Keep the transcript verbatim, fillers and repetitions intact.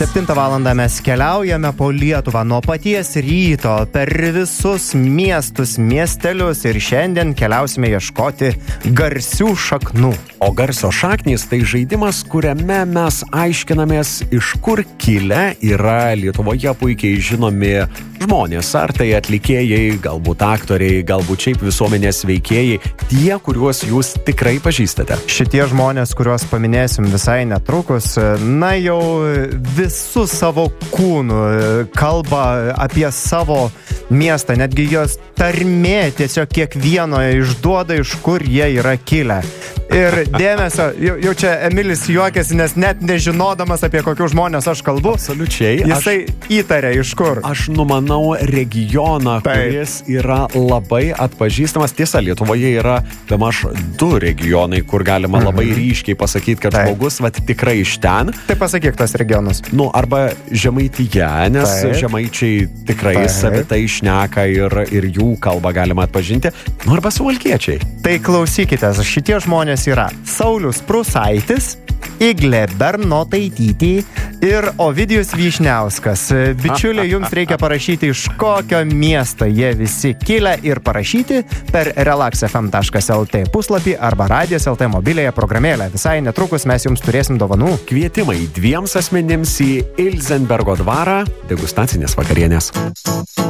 septintą valandą mes keliaujame po Lietuvą nuo paties ryto per visus miestus, miestelius ir šiandien keliausime ieškoti garsių šaknų. O garso šaknys tai žaidimas, kuriame mes aiškinamės, iš kur kilę yra Lietuvoje puikiai žinomi žmonės. Ar tai atlikėjai, galbūt aktoriai, galbūt šiaip visuomenės veikėjai, tie, kuriuos jūs tikrai pažįstate. Šitie žmonės, kuriuos paminėsim visai netrukus, na jau visų savo kūnų kalba apie savo miestą, netgi jos tarmė tiesiog kiekvieno išduoda, iš kur jie yra kilę. Ir dėmesio, jau, jau čia Emilis juokiasi, nes net nežinodamas, apie kokius žmonės aš kalbu. Absoliučiai. Jisai aš, įtarė, iš kur. Aš numanau regioną, Taip. kuris yra labai atpažįstamas. Tiesa, Lietuvoje yra bemaž du regionai, kur galima labai mm-hmm. ryškiai pasakyti, kad Taip. žmogus vat, tikrai iš ten. Tai pasakyk tas regionus. Nu, arba Žemaitija, nes Taip. žemaičiai tikrai Taip. savitai šneka ir, ir jų kalbą galima atpažinti. Nu, arba suvalkiečiai. Tai klausykite, šitie žmonės yra Saulius Prusaitis, Iglė Bernotaitytė ir Ovidijus Vyšniauskas. Bičiuliai, jums reikia parašyti, iš kokio miesto jie visi kilę ir parašyti per relax f m taškas l t puslapį arba radijas taškas l t mobiliąją programėlę. Visai netrukus mes jums turėsim dovanų. Kvietimai dviems asmenims į Ilzenbergo dvarą degustacinės vakarienės.